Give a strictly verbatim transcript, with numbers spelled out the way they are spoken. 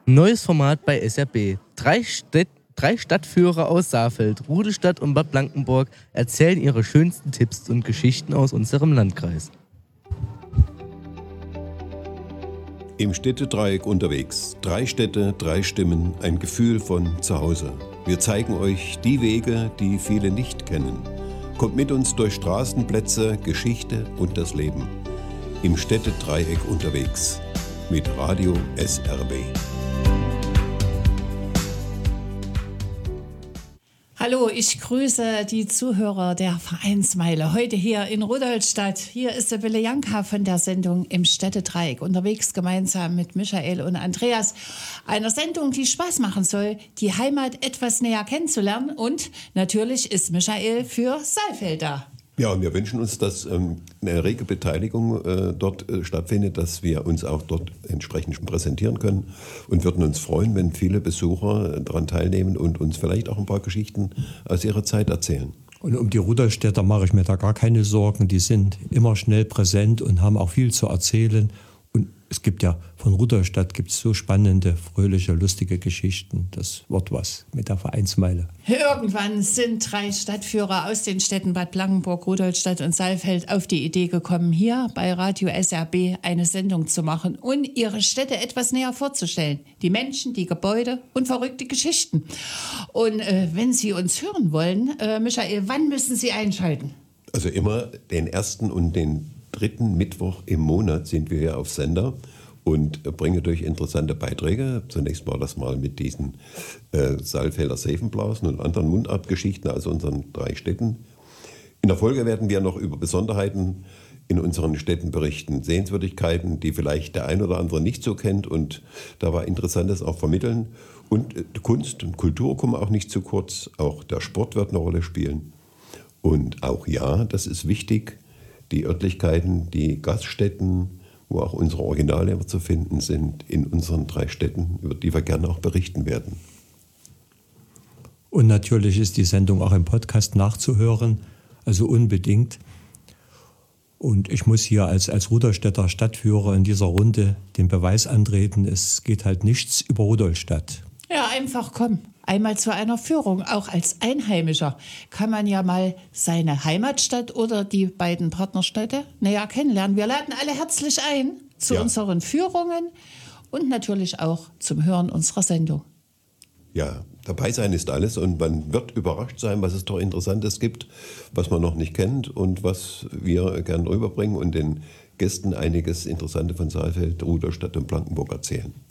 Neues Format bei S R B. Drei, Städt, drei Stadtführer aus Saalfeld, Rudolstadt und Bad Blankenburg erzählen ihre schönsten Tipps und Geschichten aus unserem Landkreis. Im Städtedreieck unterwegs. Drei Städte, drei Stimmen, ein Gefühl von Zuhause. Wir zeigen euch die Wege, die viele nicht kennen. Kommt mit uns durch Straßenplätze, Geschichte und das Leben. Im Städtedreieck unterwegs. Mit Radio S R B. Hallo, ich grüße die Zuhörer der Vereinsmeile heute hier in Rudolstadt. Hier ist Sibylle Janka von der Sendung Im Städtedreieck unterwegs gemeinsam mit Michael und Andreas. Einer Sendung, die Spaß machen soll, die Heimat etwas näher kennenzulernen. Und natürlich ist Michael für Saalfeld da. Ja, und wir wünschen uns, dass ähm, eine rege Beteiligung äh, dort äh, stattfindet, dass wir uns auch dort entsprechend präsentieren können und würden uns freuen, wenn viele Besucher äh, daran teilnehmen und uns vielleicht auch ein paar Geschichten aus ihrer Zeit erzählen. Und um die Rudolstädter mache ich mir da gar keine Sorgen. Die sind immer schnell präsent und haben auch viel zu erzählen. Und es gibt ja, von Rudolstadt gibt es so spannende, fröhliche, lustige Geschichten. Das wird was mit der Vereinsmeile. Irgendwann sind drei Stadtführer aus den Städten Bad Blankenburg, Rudolstadt und Saalfeld auf die Idee gekommen, hier bei Radio S R B eine Sendung zu machen und ihre Städte etwas näher vorzustellen. Die Menschen, die Gebäude und verrückte Geschichten. Und äh, wenn Sie uns hören wollen, äh, Michael, wann müssen Sie einschalten? Also immer den ersten und den dritten Mittwoch im Monat sind wir hier auf Sender und bringen durch interessante Beiträge. Zunächst war das mal mit diesen äh, Saalfelder Seifenblasen und anderen Mundartgeschichten aus unseren drei Städten. In der Folge werden wir noch über Besonderheiten in unseren Städten berichten, Sehenswürdigkeiten, die vielleicht der ein oder andere nicht so kennt und dabei Interessantes auch vermitteln. Und äh, Kunst und Kultur kommen auch nicht zu kurz, auch der Sport wird eine Rolle spielen. Und auch ja, das ist wichtig, die Örtlichkeiten, die Gaststätten, wo auch unsere Originale zu finden sind, in unseren drei Städten, über die wir gerne auch berichten werden. Und natürlich ist die Sendung auch im Podcast nachzuhören, also unbedingt. Und ich muss hier als, als Rudolstädter Stadtführer in dieser Runde den Beweis antreten, es geht halt nichts über Rudolstadt. Ja, einfach komm. Einmal zu einer Führung, auch als Einheimischer, kann man ja mal seine Heimatstadt oder die beiden Partnerstädte näher kennenlernen. Wir laden alle herzlich ein zu ja. unseren Führungen und natürlich auch zum Hören unserer Sendung. Ja, dabei sein ist alles und man wird überrascht sein, was es doch Interessantes gibt, was man noch nicht kennt und was wir gern rüberbringen und den Gästen einiges Interessante von Saalfeld, Rudolstadt und Blankenburg erzählen.